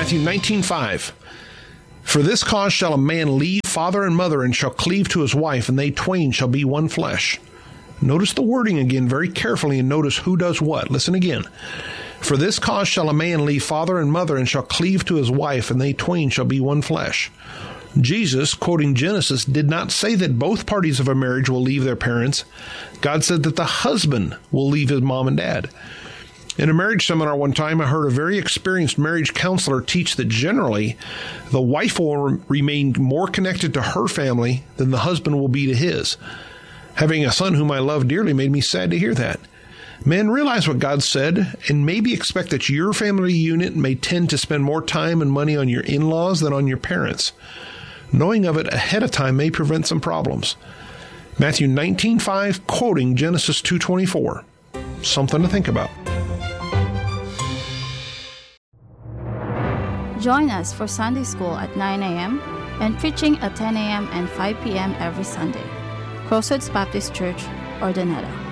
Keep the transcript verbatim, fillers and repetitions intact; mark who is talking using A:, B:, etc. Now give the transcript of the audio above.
A: Matthew nineteen five. For this cause shall a man leave father and mother, and shall cleave to his wife, and they twain shall be one flesh. Notice the wording again very carefully, and notice who does what. Listen again. For this cause shall a man leave father and mother, and shall cleave to his wife, and they twain shall be one flesh. Jesus, quoting Genesis, did not say that both parties of a marriage will leave their parents. God said that the husband will leave his mom and dad. In a marriage seminar one time, I heard a very experienced marriage counselor teach that generally the wife will re- remain more connected to her family than the husband will be to his. Having a son whom I love dearly made me sad to hear that. Men, realize what God said, and maybe expect that your family unit may tend to spend more time and money on your in-laws than on your parents. Knowing of it ahead of time may prevent some problems. Matthew nineteen five, quoting Genesis two twenty-four. Something to think about.
B: Join us for Sunday School at nine a.m. and preaching at ten a.m. and five p.m. every Sunday. Crossroads Baptist Church, Ordoneta.